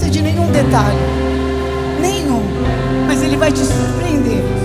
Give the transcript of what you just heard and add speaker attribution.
Speaker 1: precisa de nenhum detalhe, nenhum, mas Ele vai te surpreender.